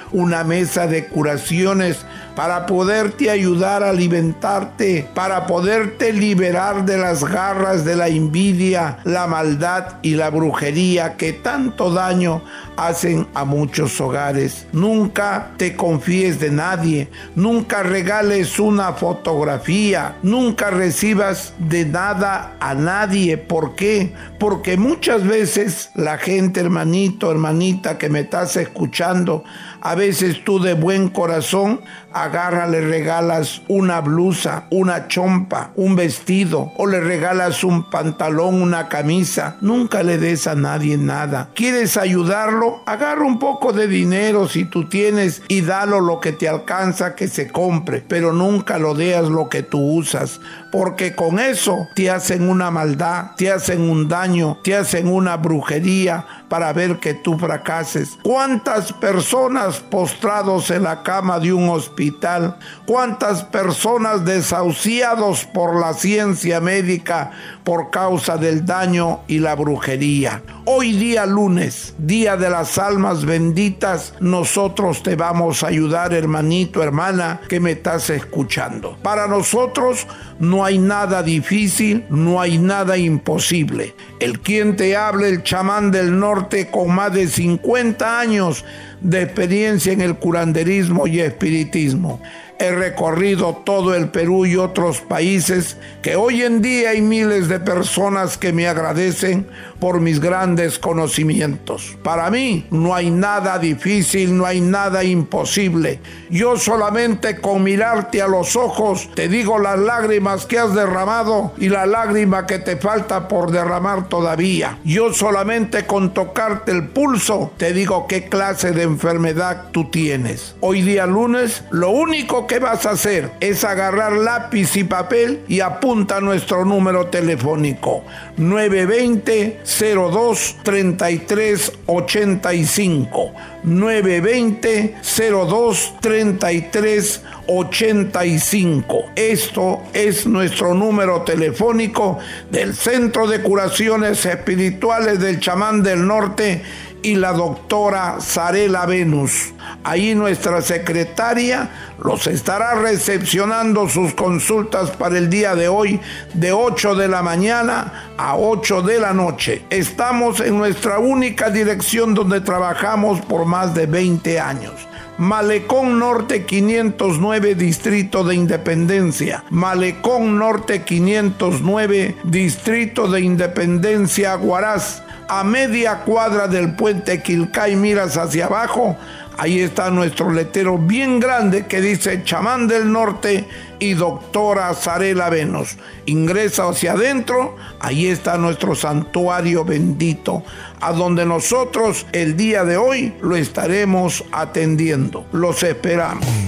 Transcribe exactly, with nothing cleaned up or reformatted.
una mesa de curaciones para poderte ayudar a alimentarte, para poderte liberar de las garras de la envidia, la maldad y la brujería que tanto daño hacen a muchos hogares. Nunca te confíes de nadie, nunca regales una fotografía, nunca recibas de nada a nadie. ¿Por qué? Porque muchas veces la gente, hermanito, hermanita que me estás escuchando, a veces tú de buen corazón agarra, le regalas una blusa, una chompa, un vestido, o le regalas un pantalón, una camisa. Nunca le des a nadie nada. ¿Quieres ayudarlo? Agarra un poco de dinero si tú tienes y dalo lo que te alcanza que se compre, pero nunca lo deas lo que tú usas, porque con eso te hacen una maldad, te hacen un daño, te hacen una brujería para ver que tú fracases. ¿Cuántas personas postrados en la cama de un hospital? ¿Cuántas personas desahuciados por la ciencia médica por causa del daño y la brujería? Hoy día lunes, día de las almas benditas, nosotros te vamos a ayudar, hermanito, hermana, que me estás escuchando. Para nosotros no hay nada difícil, no hay nada imposible. El quien te hable, el chamán del norte, con más de cincuenta años de experiencia en el curanderismo y espiritismo. He recorrido todo el Perú y otros países, que hoy en día hay miles de personas que me agradecen por mis grandes conocimientos. Para mí no hay nada difícil, no hay nada imposible. Yo solamente con mirarte a los ojos te digo las lágrimas que has derramado y la lágrima que te falta por derramar todavía. Yo solamente con tocarte el pulso te digo qué clase de enfermedad tú tienes. Hoy día lunes, lo único que vas a hacer es agarrar lápiz y papel y apunta nuestro número telefónico nueve dos cero, cero dos, treinta y tres ochenta y cinco nueve dos cero, cero dos, treinta y tres ochenta y cinco. Esto es nuestro número telefónico del Centro de Curaciones Espirituales del Chamán del Norte y la doctora Zarela Venus. Ahí nuestra secretaria los estará recepcionando sus consultas para el día de hoy de ocho de la mañana a ocho de la noche. Estamos en nuestra única dirección donde trabajamos por más de veinte años. Malecón Norte quinientos nueve, Distrito de Independencia. Malecón Norte quinientos nueve, Distrito de Independencia, Huaraz. A media cuadra del puente Quilcay, miras hacia abajo, ahí está nuestro letrero bien grande que dice Chamán del Norte y doctora Zarela Venus. Ingresa hacia adentro, ahí está nuestro santuario bendito, a donde nosotros el día de hoy lo estaremos atendiendo. Los esperamos.